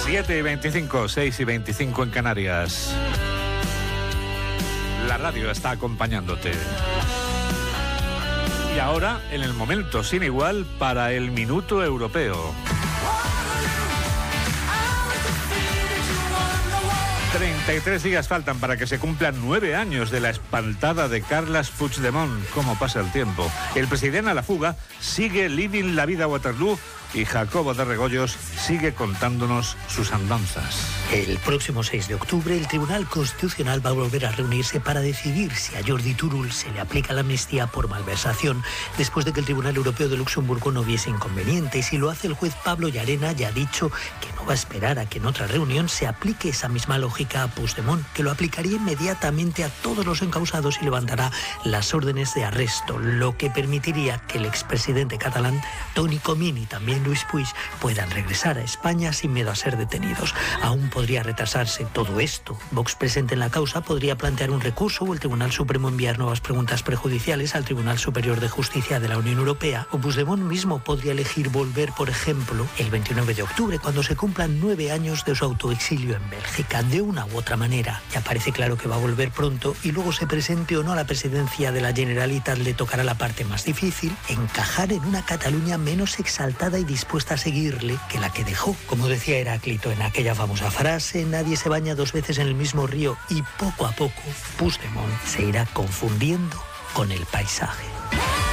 7:25, 6:25 en Canarias. La radio está acompañándote. Y ahora, en el momento sin igual para el Minuto Europeo. 33 días faltan para que se cumplan 9 años de la espantada de Carles Puigdemont. ¿Cómo pasa el tiempo? El presidente a la fuga sigue living la vida a Waterloo y Jacobo de Regoyos sigue contándonos sus andanzas. El próximo 6 de octubre el Tribunal Constitucional va a volver a reunirse para decidir si a Jordi Turull se le aplica la amnistía por malversación después de que el Tribunal Europeo de Luxemburgo no viese inconveniente. Y si lo hace el juez Pablo Llarena, ya ha dicho que no va a esperar a que en otra reunión se aplique esa misma lógica a Puigdemont, que lo aplicaría inmediatamente a todos los encausados y levantará las órdenes de arresto, lo que permitiría que el expresidente catalán Toni Comín y también Luis Puig puedan regresar a España sin miedo a ser detenidos. Aún podría retrasarse todo esto. Vox, presente en la causa, podría plantear un recurso o el Tribunal Supremo enviar nuevas preguntas prejudiciales al Tribunal Superior de Justicia de la Unión Europea. O Puigdemont mismo podría elegir volver, por ejemplo, el 29 de octubre, cuando se cumplan 9 años de su autoexilio en Bélgica. De una u otra manera, ya parece claro que va a volver pronto y luego se presente o no a la presidencia de la Generalitat, le tocará la parte más difícil: encajar en una Cataluña menos exaltada y dispuesta a seguirle que la que dejó. Como decía Heráclito en aquella famosa frase, nadie se baña 2 veces en el mismo río, y poco a poco Puigdemont se irá confundiendo con el paisaje.